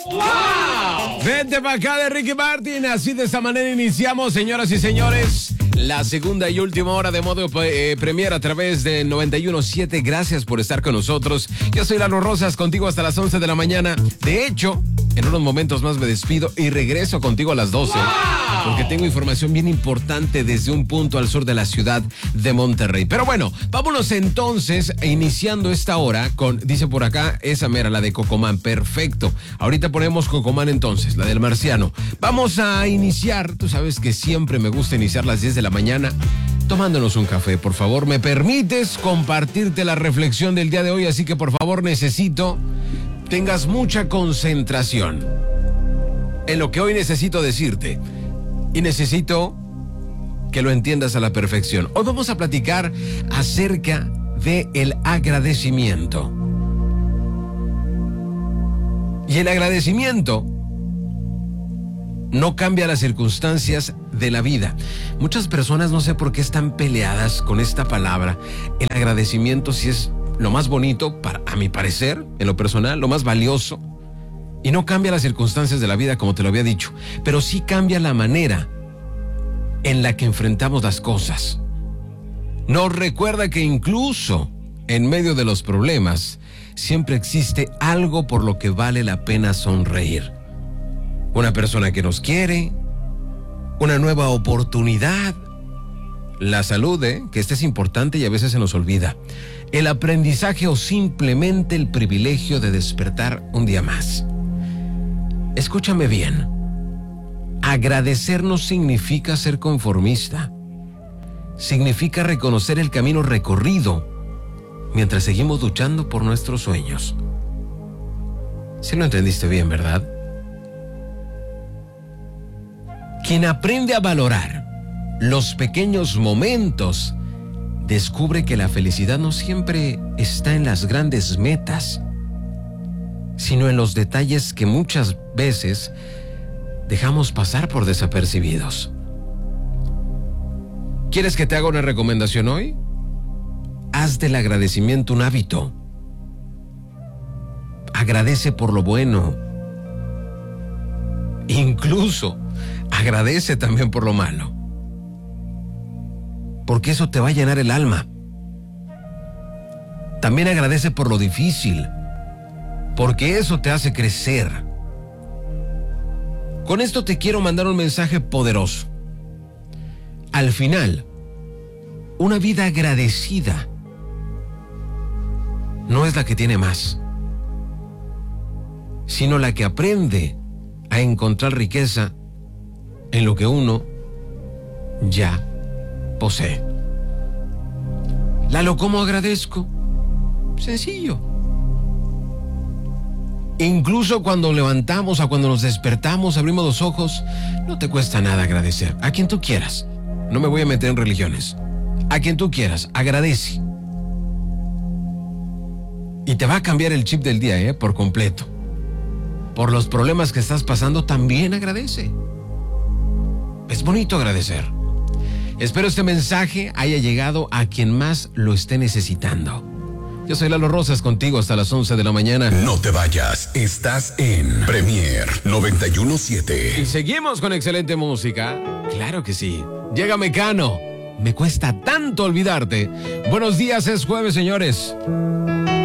¡Wow! Vente para acá de Ricky Martin. Así de esta manera iniciamos, señoras y señores, la segunda y última hora de Modo Premier a través de 91.7. Gracias por estar con nosotros. Yo soy Lalo Rosas, contigo hasta las 11 de la mañana. De hecho, en unos momentos más me despido y regreso contigo a las 12. ¡Wow! Porque tengo información bien importante desde un punto al sur de la ciudad de Monterrey. Pero bueno, vámonos entonces, iniciando esta hora con, dice por acá, esa mera, la de Cocomán. Perfecto. Ahorita ponemos Cocomán entonces, la del marciano. Vamos a iniciar, tú sabes que siempre me gusta iniciar las 10 de la mañana tomándonos un café. Por favor, ¿me permites compartirte la reflexión del día de hoy? Así que por favor necesito tengas mucha concentración en lo que hoy necesito decirte. Y necesito que lo entiendas a la perfección. Hoy vamos a platicar acerca del agradecimiento. Y el agradecimiento no cambia las circunstancias de la vida. Muchas personas no sé por qué están peleadas con esta palabra. El agradecimiento sí es lo más bonito, a mi parecer, en lo personal, lo más valioso. Y no cambia las circunstancias de la vida, como te lo había dicho, pero sí cambia la manera en la que enfrentamos las cosas. Nos recuerda que incluso en medio de los problemas, siempre existe algo por lo que vale la pena sonreír. Una persona que nos quiere, una nueva oportunidad, la salud, que esta es importante y a veces se nos olvida, el aprendizaje o simplemente el privilegio de despertar un día más. Escúchame bien, agradecer no significa ser conformista, significa reconocer el camino recorrido mientras seguimos luchando por nuestros sueños. ¿Sí lo entendiste bien, verdad? Quien aprende a valorar los pequeños momentos descubre que la felicidad no siempre está en las grandes metas, sino en los detalles que muchas veces dejamos pasar por desapercibidos. ¿Quieres que te haga una recomendación hoy? Haz del agradecimiento un hábito. Agradece por lo bueno. Incluso agradece también por lo malo. Porque eso te va a llenar el alma. También agradece por lo difícil, porque eso te hace crecer. Con esto te quiero mandar un mensaje poderoso. Al final, una vida agradecida no es la que tiene más, sino la que aprende a encontrar riqueza en lo que uno ya posee. Lalo, ¿cómo agradezco? Sencillo. Incluso cuando levantamos o cuando nos despertamos, abrimos los ojos, no te cuesta nada agradecer. A quien tú quieras. No me voy a meter en religiones. A quien tú quieras, agradece. Y te va a cambiar el chip del día, por completo. Por los problemas que estás pasando, también agradece. Es bonito agradecer. Espero este mensaje haya llegado a quien más lo esté necesitando. Yo soy Lalo Rosas, contigo hasta las 11 de la mañana. No te vayas, estás en Premier 91.7. Y seguimos con excelente música. Claro que sí. Llega Mecano. Me cuesta tanto olvidarte. Buenos días, es jueves, señores.